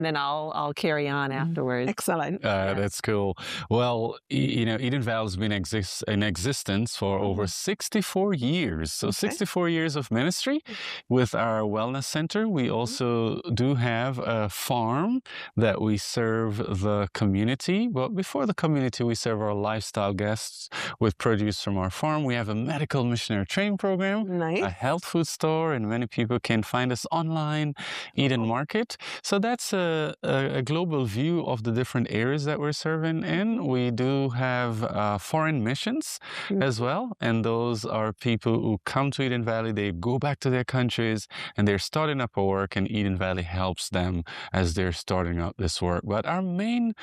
then I'll carry on afterwards. Excellent. That's cool. Well, Eden Valley has been in existence for over 64 years. So 64 years of ministry with our wellness center. We also do have a farm that we serve the community. But before the community, we serve our lifestyle guests with produce from our farm. We have a medical missionary training program, Nice. a health food store, and many people can find us online, Eden Market. So that's a global view of the different areas that we're serving in. We do have foreign missions as well, and those are people who come to Eden Valley, they go back to their countries, and they're starting up a work, and Eden Valley helps them as they're starting up this work. But our main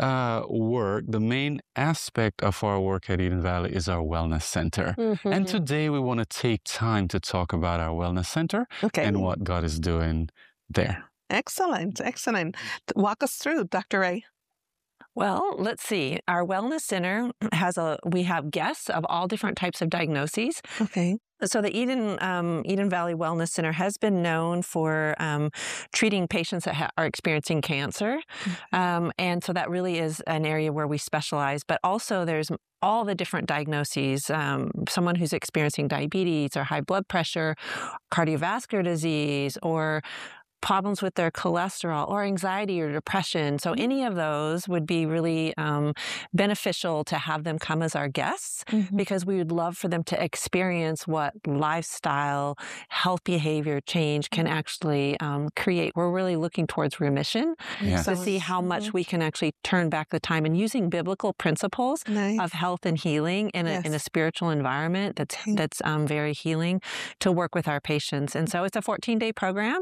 work, the main aspect of our work at Eden Valley is our wellness center. And today we want to take time to talk about our wellness center and what God is doing there. Excellent. Excellent. Walk us through, Dr. Ray. Well, let's see. Our wellness center we have guests of all different types of diagnoses. Okay. So the Eden Valley Wellness Center has been known for treating patients that are experiencing cancer. And so that really is an area where we specialize. But also there's all the different diagnoses, someone who's experiencing diabetes or high blood pressure, cardiovascular disease, or problems with their cholesterol or anxiety or depression. So any of those would be really beneficial to have them come as our guests because we would love for them to experience what lifestyle, health behavior change can actually create. We're really looking towards remission to see how much we can actually turn back the time and using biblical principles of health and healing in a spiritual environment that's very healing to work with our patients. And so it's a 14-day program.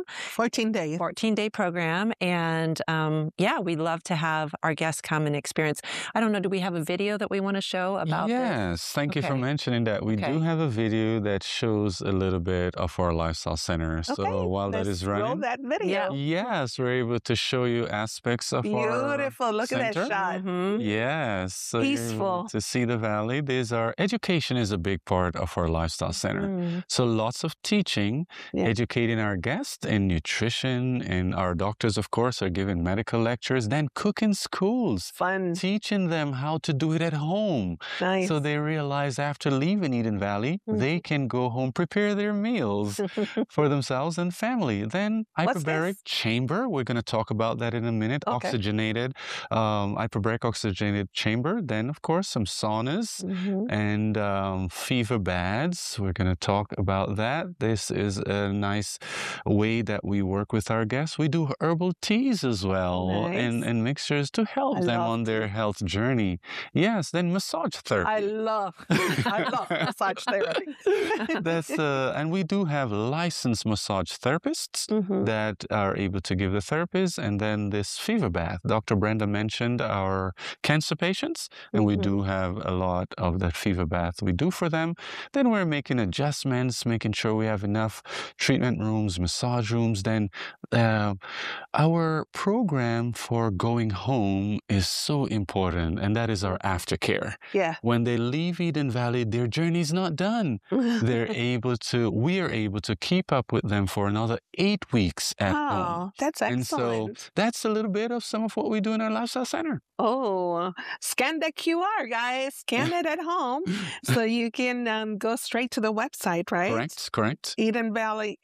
14-day program. And we'd love to have our guests come and experience. I don't know, do we have a video that we want to show about this? Yes, thank you for mentioning that. We do have a video that shows a little bit of our lifestyle center. So while that is running, roll that video. Yes, we're able to show you aspects of our Beautiful. Look center. at that shot. Yes. So Peaceful. to see the valley. Education is a big part of our lifestyle center. So lots of teaching, educating our guests in nutrition, and our doctors, of course, are giving medical lectures, then cooking schools. Fun. Teaching them how to do it at home. Nice. So they realize after leaving Eden Valley, they can go home, prepare their meals for themselves and family. Then hyperbaric chamber, we're going to talk about that in a minute. Oxygenated, hyperbaric oxygenated chamber. Then, of course, some saunas and fever baths. We're going to talk about that. This is a nice way that we work with our guests. We do herbal teas as well and mixtures to help them on their health journey. Yes, then massage therapy. I love massage therapy. And we do have licensed massage therapists that are able to give the therapies. And then this fever bath. Dr. Brenda mentioned our cancer patients, and we do have a lot of that fever bath we do for them. Then we're making adjustments, making sure we have enough treatment rooms, massage rooms. Then our program for going home is so important, and that is our aftercare. Yeah. When they leave Eden Valley, their journey is not done. We are able to keep up with them for another 8 weeks at home. That's excellent. And so that's a little bit of some of what we do in our lifestyle center. Oh, scan the QR, guys. Scan it at home so you can go straight to the website, right? Correct. Eden Valley,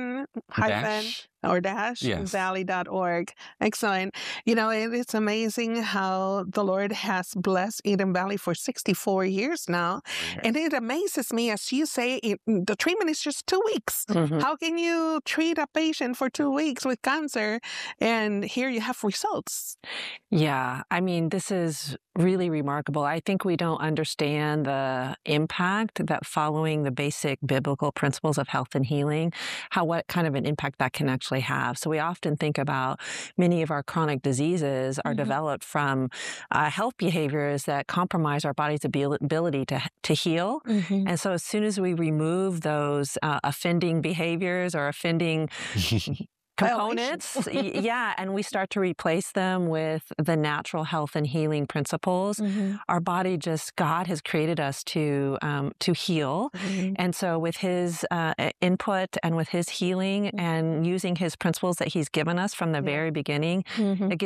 valley.org. Excellent. It's amazing how the Lord has blessed Eden Valley for 64 years now. And it amazes me, as you say, the treatment is just 2 weeks. How can you treat a patient for 2 weeks with cancer and here you have results? Yeah, I mean, this is really remarkable. I think we don't understand the impact that following the basic biblical principles of health and healing, what kind of an impact that can actually have. So we often think about many of our chronic diseases are developed from health behaviors that compromise our body's ability to heal. And so as soon as we remove those offending behaviors or offending components. Yeah, and we start to replace them with the natural health and healing principles. Our body God has created us to heal. And so with his input and with his healing and using his principles that he's given us from the very beginning, it